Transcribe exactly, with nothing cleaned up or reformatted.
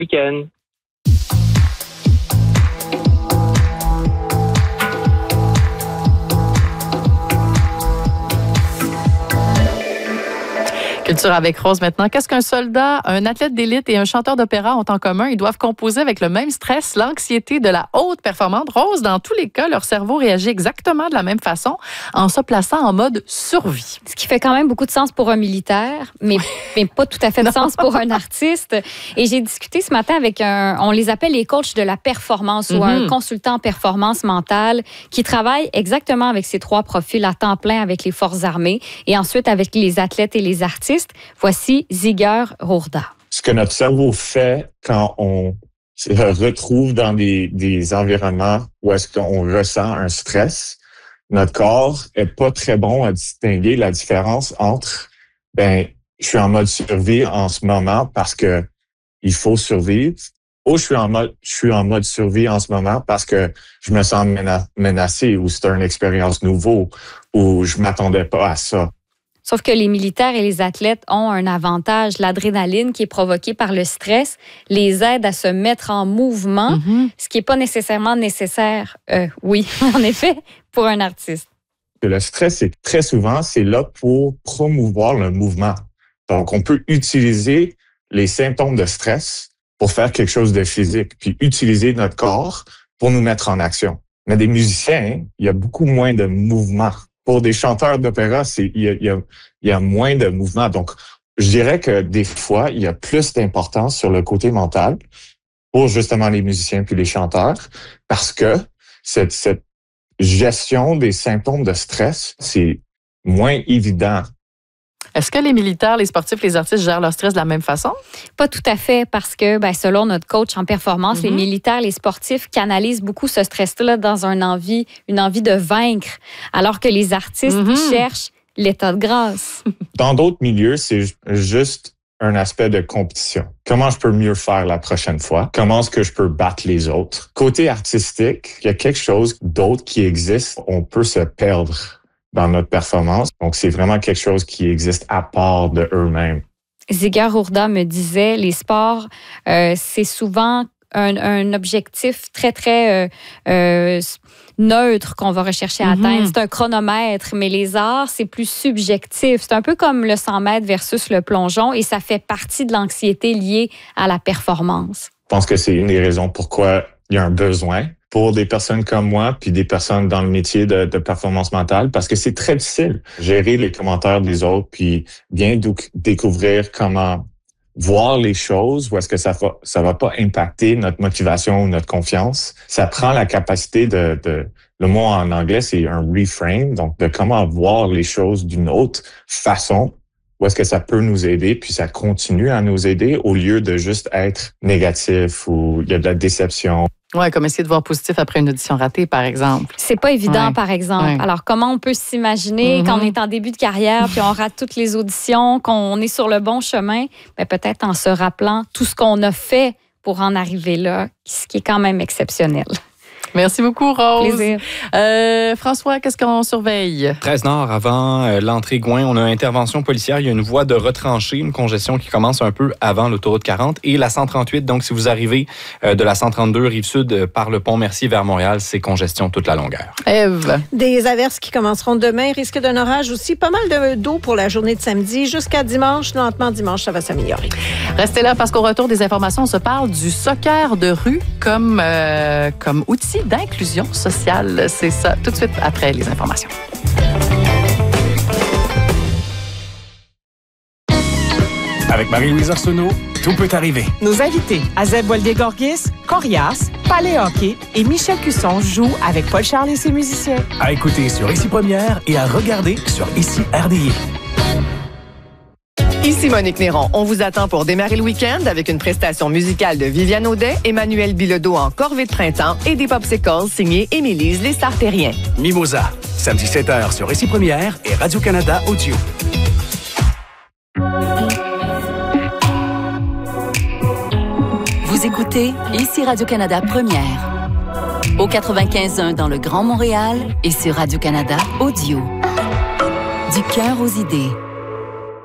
week-end. Culture avec Rose maintenant. Qu'est-ce qu'un soldat, un athlète d'élite et un chanteur d'opéra ont en commun? Ils doivent composer avec le même stress, l'anxiété de la haute performance. Rose, dans tous les cas, leur cerveau réagit exactement de la même façon en se plaçant en mode survie. Ce qui fait quand même beaucoup de sens pour un militaire, mais, mais pas tout à fait de sens pour un artiste. Et j'ai discuté ce matin avec un, on les appelle les coachs de la performance mm-hmm. ou un consultant en performance mentale qui travaille exactement avec ces trois profils à temps plein avec les forces armées et ensuite avec les athlètes et les artistes. Voici Ziger Roorda. Ce que notre cerveau fait quand on se retrouve dans des, des environnements où est-ce qu'on ressent un stress, notre corps est pas très bon à distinguer la différence entre ben je suis en mode survie en ce moment parce que il faut survivre, ou je suis en mode je suis en mode survie en ce moment parce que je me sens mena- menacé ou c'est une expérience nouveau ou je m'attendais pas à ça. Sauf que les militaires et les athlètes ont un avantage. L'adrénaline qui est provoquée par le stress les aide à se mettre en mouvement, mm-hmm. ce qui n'est pas nécessairement nécessaire, euh, oui, en effet, pour un artiste. Le stress, c'est très souvent, c'est là pour promouvoir le mouvement. Donc, on peut utiliser les symptômes de stress pour faire quelque chose de physique, puis utiliser notre corps pour nous mettre en action. Mais des musiciens, hein, il y a beaucoup moins de mouvement. Pour des chanteurs d'opéra, c'est il y a, il y a, il y a moins de mouvement. Donc, je dirais que des fois, il y a plus d'importance sur le côté mental pour justement les musiciens puis les chanteurs, parce que cette, cette gestion des symptômes de stress, c'est moins évident. Est-ce que les militaires, les sportifs, les artistes gèrent leur stress de la même façon? Pas tout à fait, parce que ben, selon notre coach en performance, mm-hmm. les militaires, les sportifs canalisent beaucoup ce stress-là dans une envie, une envie de vaincre, alors que les artistes mm-hmm. cherchent l'état de grâce. Dans d'autres milieux, c'est juste un aspect de compétition. Comment je peux mieux faire la prochaine fois? Comment est-ce que je peux battre les autres? Côté artistique, il y a quelque chose d'autre qui existe. On peut se perdre dans notre performance. Donc, c'est vraiment quelque chose qui existe à part de eux-mêmes. Ziger Roorda me disait, les sports, euh, c'est souvent un, un objectif très, très euh, euh, neutre qu'on va rechercher à mm-hmm. atteindre. C'est un chronomètre, mais les arts, c'est plus subjectif. C'est un peu comme le cent mètres versus le plongeon et ça fait partie de l'anxiété liée à la performance. Je pense que c'est une des raisons pourquoi il y a un besoin pour des personnes comme moi, puis des personnes dans le métier de, de performance mentale, parce que c'est très difficile. Gérer les commentaires des autres, puis bien dou- découvrir comment voir les choses, où est-ce que ça va, ça va pas impacter notre motivation ou notre confiance. Ça prend la capacité de, de, le mot en anglais, c'est un reframe, donc de comment voir les choses d'une autre façon, où est-ce que ça peut nous aider, puis ça continue à nous aider, au lieu de juste être négatif ou il y a de la déception. Oui, comme essayer de voir positif après une audition ratée, par exemple. C'est pas évident, ouais. par exemple. Ouais. Alors, comment on peut s'imaginer mm-hmm. quand on est en début de carrière, puis on rate toutes les auditions, qu'on est sur le bon chemin? Bien, peut-être en se rappelant tout ce qu'on a fait pour en arriver là, ce qui est quand même exceptionnel. Merci beaucoup, Rose. Plaisir. Euh, François, qu'est-ce qu'on surveille? treize Nord, avant euh, l'entrée Gouin, on a une intervention policière. Il y a une voie de retranchée, une congestion qui commence un peu avant l'autoroute quarante et la cent trente-huit. Donc, si vous arrivez euh, de la cent trente-deux, Rive-Sud, euh, par le pont Mercier vers Montréal, c'est congestion toute la longueur. Ève. Des averses qui commenceront demain. Risque d'un orage aussi. Pas mal de, d'eau pour la journée de samedi. Jusqu'à dimanche. Lentement, dimanche, ça va s'améliorer. Restez là parce qu'au retour des informations, on se parle du soccer de rue comme, euh, comme outil d'inclusion sociale. C'est ça, tout de suite après les informations. Avec Marie-Louise Arsenault, tout peut arriver. Nos invités, Azeb Boldé-Gorgis, Corias, Palais Hockey et Michel Cusson jouent avec Paul Charles et ses musiciens. À écouter sur Ici Première et à regarder sur Ici R D I. Ici Monique Néron. On vous attend pour démarrer le week-end avec une prestation musicale de Viviane Audet, Emmanuel Bilodeau en corvée de printemps et des popsicles signés Émilise Les Sartériens. Mimosa, samedi sept heures sur Ici Première et Radio-Canada Audio. Vous écoutez Ici Radio-Canada Première. Au quatre-vingt-quinze un dans le Grand Montréal et sur Radio-Canada Audio. Du cœur aux idées.